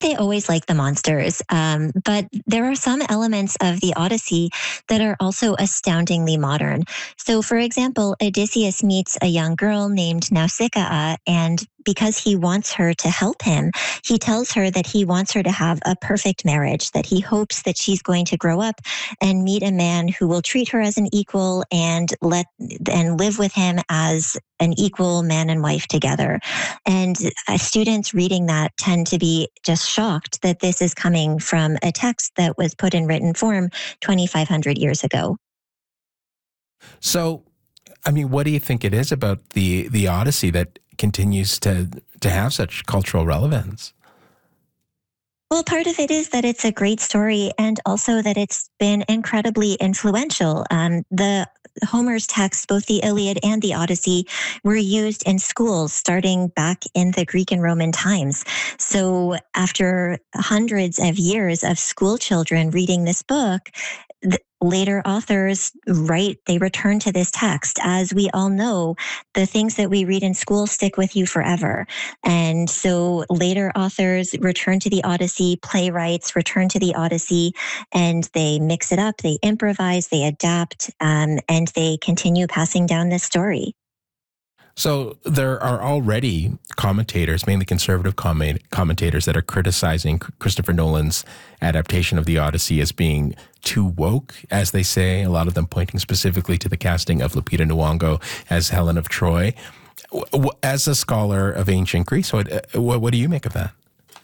they always like the monsters, but there are some elements of the Odyssey that are also astoundingly modern. So, for example, Odysseus meets a young girl named Nausicaa, and because he wants her to help him, he tells her that he wants her to have a perfect marriage, that he hopes that she's going to grow up and meet a man who will treat her as an equal and live with him as an equal man and wife together. And students reading that tend to be just shocked that this is coming from a text that was put in written form 2,500 years ago. So, I mean, what do you think it is about the Odyssey that continues to have such cultural relevance? Well, part of it is that it's a great story and also that it's been incredibly influential. The Homer's texts, both the Iliad and the Odyssey, were used in schools starting back in the Greek and Roman times. So after hundreds of years of school children reading this book, later authors they return to this text. As we all know, the things that we read in school stick with you forever. And so later authors return to the Odyssey, playwrights return to the Odyssey, and they mix it up, they improvise, they adapt, and they continue passing down this story. So there are already commentators, mainly conservative commentators, that are criticizing Christopher Nolan's adaptation of the Odyssey as being too woke, as they say, a lot of them pointing specifically to the casting of Lupita Nyong'o as Helen of Troy. As a scholar of ancient Greece, what do you make of that?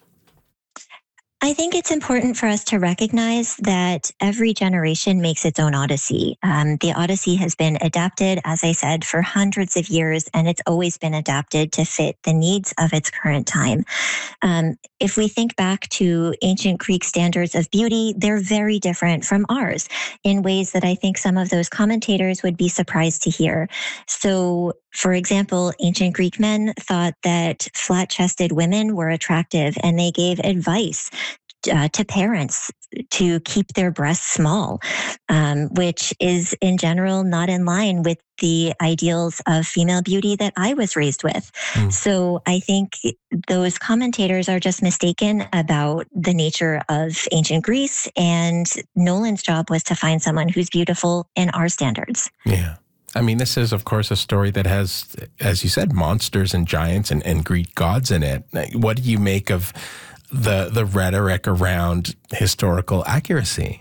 I think it's important for us to recognize that every generation makes its own Odyssey. The Odyssey has been adapted, as I said, for hundreds of years, and it's always been adapted to fit the needs of its current time. If we think back to ancient Greek standards of beauty, they're very different from ours in ways that I think some of those commentators would be surprised to hear. So, for example, ancient Greek men thought that flat-chested women were attractive, and they gave advice to parents to keep their breasts small, which is in general not in line with the ideals of female beauty that I was raised with. So I think those commentators are just mistaken about the nature of ancient Greece, and Nolan's job was to find someone who's beautiful in our standards. Yeah. I mean, this is, of course, a story that has, as you said, monsters and giants and Greek gods in it. What do you make of the rhetoric around historical accuracy?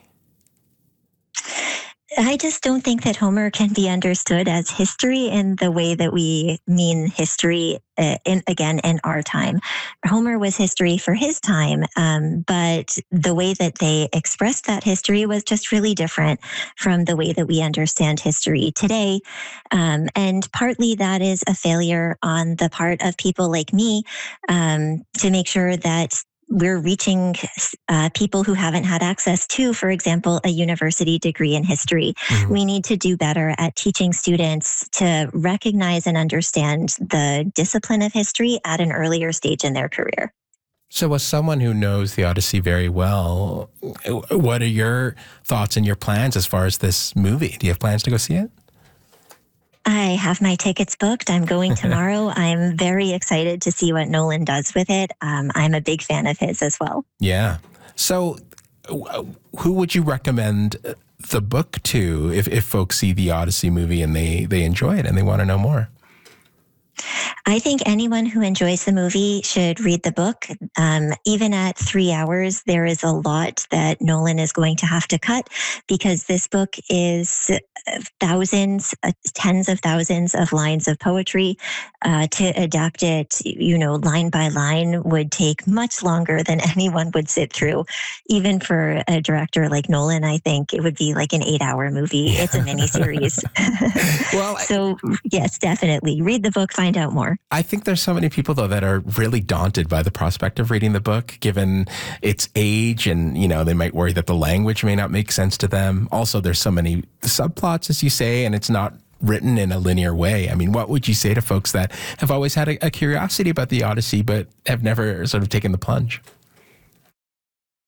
I just don't think that Homer can be understood as history in the way that we mean history in our time. Homer was history for his time, but the way that they expressed that history was just really different from the way that we understand history today. And partly that is a failure on the part of people like me to make sure that we're reaching people who haven't had access to, for example, a university degree in history. Mm-hmm. We need to do better at teaching students to recognize and understand the discipline of history at an earlier stage in their career. So as someone who knows the Odyssey very well, what are your thoughts and your plans as far as this movie? Do you have plans to go see it? I have my tickets booked. I'm going tomorrow. I'm very excited to see what Nolan does with it. I'm a big fan of his as well. Yeah. So who would you recommend the book to if folks see the Odyssey movie and they enjoy it and they want to know more? I think anyone who enjoys the movie should read the book. Even at 3 hours, there is a lot that Nolan is going to have to cut because this book is thousands, tens of thousands of lines of poetry. To adapt it, line by line would take much longer than anyone would sit through. Even for a director like Nolan, I think it would be like an 8-hour movie. It's a miniseries. So yes, definitely read the book, find out more. I think there's so many people, though, that are really daunted by the prospect of reading the book, given its age, and, they might worry that the language may not make sense to them. Also, there's so many subplots, as you say, and it's not written in a linear way. I mean, what would you say to folks that have always had a curiosity about the Odyssey, but have never sort of taken the plunge?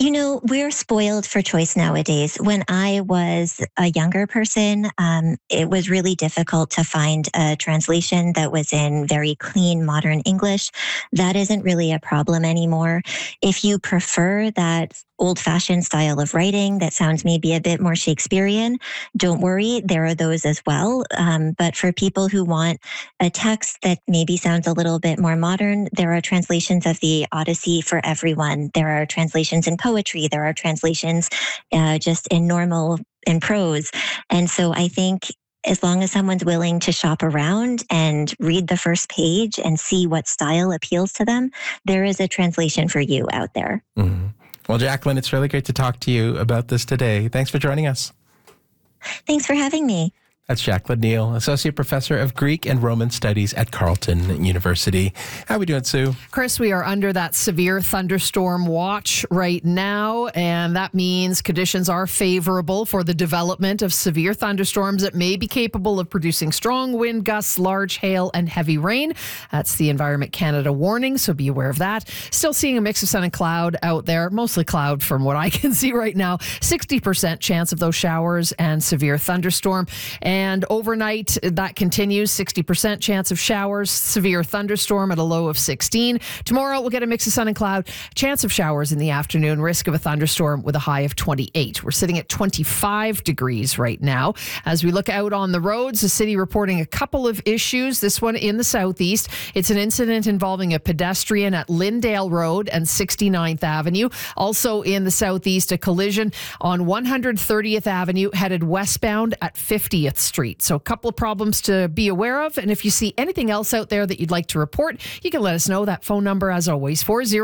We're spoiled for choice nowadays. When I was a younger person, it was really difficult to find a translation that was in very clean, modern English. That isn't really a problem anymore. If you prefer that old-fashioned style of writing that sounds maybe a bit more Shakespearean, don't worry, there are those as well. But for people who want a text that maybe sounds a little bit more modern, there are translations of the Odyssey for everyone. There are translations in poetry. There are translations just in prose. And so I think as long as someone's willing to shop around and read the first page and see what style appeals to them, there is a translation for you out there. Mm-hmm. Well, Jacqueline, it's really great to talk to you about this today. Thanks for joining us. Thanks for having me. That's Jacqueline Neal, Associate Professor of Greek and Roman Studies at Carleton University. How are we doing, Sue? Chris, we are under that severe thunderstorm watch right now, and that means conditions are favorable for the development of severe thunderstorms that may be capable of producing strong wind gusts, large hail, and heavy rain. That's the Environment Canada warning, so be aware of that. Still seeing a mix of sun and cloud out there, mostly cloud from what I can see right now. 60% chance of those showers and severe thunderstorm. And overnight, that continues. 60% chance of showers, severe thunderstorm at a low of 16. Tomorrow, we'll get a mix of sun and cloud. Chance of showers in the afternoon, risk of a thunderstorm with a high of 28. We're sitting at 25 degrees right now. As we look out on the roads, the city reporting a couple of issues. This one in the southeast. It's an incident involving a pedestrian at Lyndale Road and 69th Avenue. Also in the southeast, a collision on 130th Avenue headed westbound at 50th Street. So a couple of problems to be aware of. And if you see anything else out there that you'd like to report, you can let us know. That phone number, as always,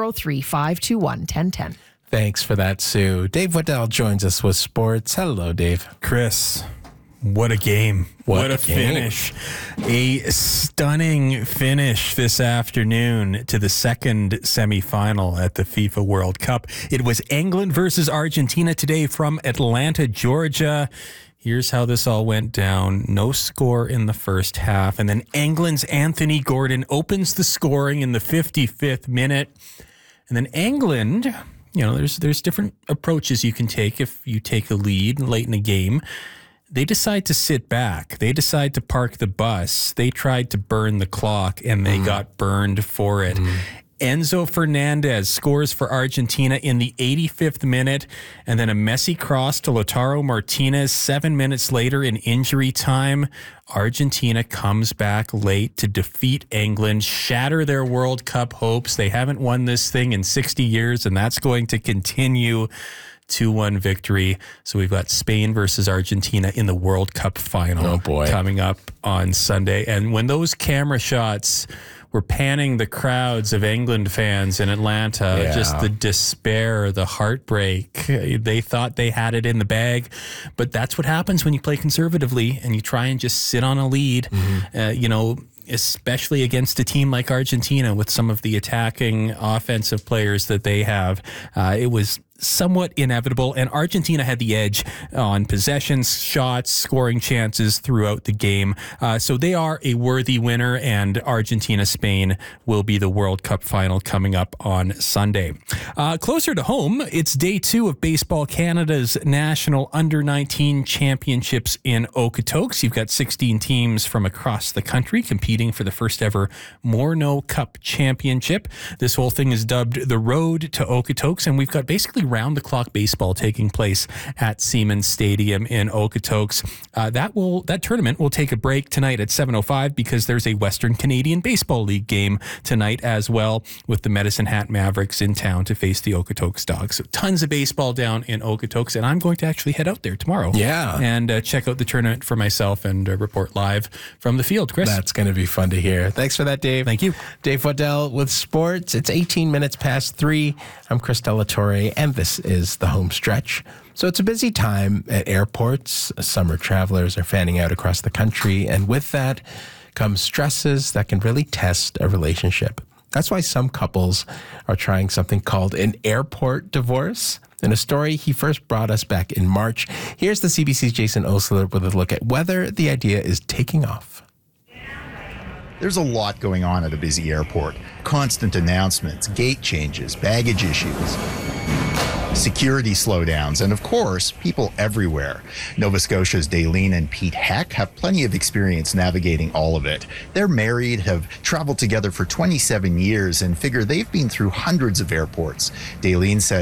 403-521-1010. Thanks for that, Sue. Dave Waddell joins us with sports. Hello, Dave. Chris, what a game. What a finish. A stunning finish this afternoon to the second semifinal at the FIFA World Cup. It was England versus Argentina today from Atlanta, Georgia. Here's how this all went down. No score in the first half. And then England's Anthony Gordon opens the scoring in the 55th minute. And then England, there's different approaches you can take if you take a lead late in the game. They decide to sit back. They decide to park the bus. They tried to burn the clock, and they got burned for it. Enzo Fernandez scores for Argentina in the 85th minute, and then a messy cross to Lautaro Martinez 7 minutes later in injury time. Argentina comes back late to defeat England, shatter their World Cup hopes. They haven't won this thing in 60 years, and that's going to continue. 2-1 victory. So we've got Spain versus Argentina in the World Cup final coming up on Sunday. And when those camera shots were panning the crowds of England fans in Atlanta, just the despair, the heartbreak, they thought they had it in the bag. But that's what happens when you play conservatively and you try and just sit on a lead, especially against a team like Argentina with some of the attacking offensive players that they have. It was somewhat inevitable, and Argentina had the edge on possessions, shots, scoring chances throughout the game. So they are a worthy winner, and Argentina-Spain will be the World Cup final coming up on Sunday. Closer to home, it's day 2 of Baseball Canada's National Under-19 Championships in Okotoks. You've got 16 teams from across the country competing for the first ever Morneau Cup Championship. This whole thing is dubbed the Road to Okotoks, and we've got basically round-the-clock baseball taking place at Siemens Stadium in Okotoks. That tournament will take a break tonight at 7:05 because there's a Western Canadian Baseball League game tonight as well, with the Medicine Hat Mavericks in town to face the Okotoks Dogs. So tons of baseball down in Okotoks, and I'm going to actually head out there tomorrow. Yeah. And check out the tournament for myself and report live from the field. Chris? That's going to be fun to hear. Thanks for that, Dave. Thank you. Dave Waddell with sports. It's 18 minutes past 3. I'm Chris Delatorre, and this is the home stretch. So it's a busy time at airports. Summer travelers are fanning out across the country, and with that comes stresses that can really test a relationship. That's why some couples are trying something called an airport divorce. In a story he first brought us back in March, here's the CBC's Jason Osler with a look at whether the idea is taking off. There's a lot going on at a busy airport. Constant announcements, gate changes, baggage issues. security slowdowns, and of course, people everywhere. Nova Scotia's Daleen and Pete Heck have plenty of experience navigating all of it. They're married, have traveled together for 27 years, and figure they've been through hundreds of airports. Daleen says